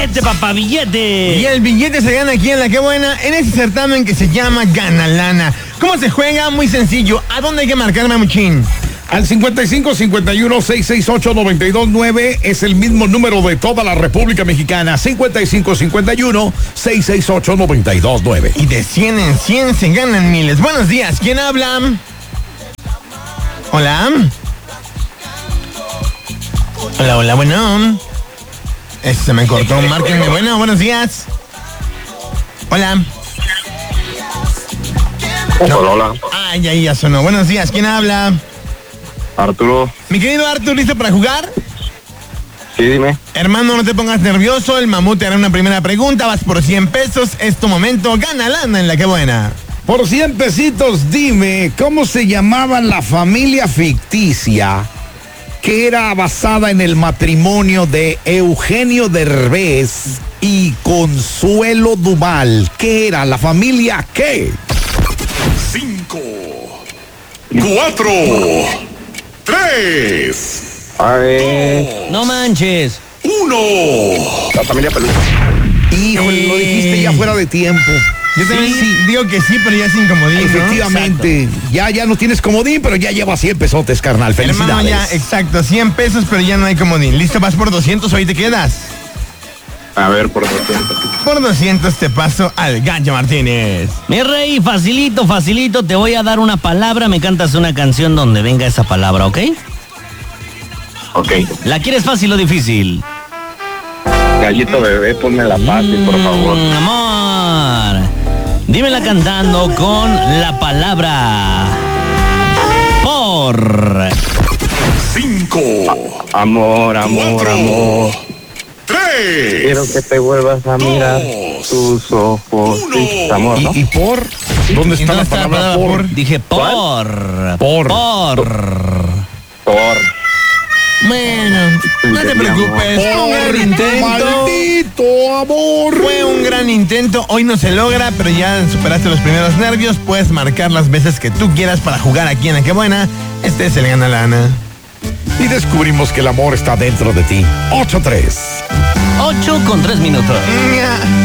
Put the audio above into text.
Papá, billete. Y el billete se gana aquí en La Qué Buena, en ese certamen que se llama Gana Lana. ¿Cómo se juega? Muy sencillo. ¿A dónde hay que marcarme, Muchín? Al 5551-668-929 es el mismo número de toda la República Mexicana. 5551-668-929. Y de 100 en 100 se ganan miles. Buenos días, ¿quién habla? Hola. Hola, bueno. Se me cortó, márquenme. Bueno, buenos días. Hola. Hola. Ay, ahí ya sonó. Buenos días, ¿quién habla? Arturo. Mi querido Arturo, ¿listo para jugar? Sí, dime. Hermano, no te pongas nervioso. El mamut te hará una primera pregunta. Vas por 100 pesos. Es tu momento. Gana lana en La Qué Buena. Por 100 pesitos, dime, ¿cómo se llamaba la familia ficticia que era basada en el matrimonio de Eugenio Derbez y Consuelo Duval? ¿Qué era? ¿La familia qué? 5, 4, 3, A ver. No manches. 1. La familia Pelusa. Híjole, lo dijiste ya fuera de tiempo. Yo también digo que sí, pero ya sin comodín, ¿no? Efectivamente, ya no tienes comodín, pero ya llevas 100 pesotes, carnal. Felicidades. Hermano, ya, exacto, 100 pesos, pero ya no hay comodín. ¿Listo? Vas por 200, hoy te quedas. A ver, por 200. Por 200 te paso al Gallo Martínez. Mi rey, facilito, te voy a dar una palabra, me cantas una canción donde venga esa palabra, ¿ok? Ok. ¿La quieres fácil o difícil? Gallito bebé, ponme la fácil, por favor. Amor. Dímela cantando con la palabra por. 5, Amor. 3. Quiero que te vuelvas a mirar tus ojos. Sí, amor, ¿no? ¿Y por? ¿Dónde está la palabra por? Dije por. Por. Por. Bueno, no te preocupes, fue un gran intento. ¡Maldito amor! Fue un gran intento, hoy no se logra, pero ya superaste los primeros nervios. Puedes marcar las veces que tú quieras para jugar aquí en La Qué Buena. Este es el Gana Lana. Y descubrimos que el amor está dentro de ti. 8-3. 8 con 3 minutos.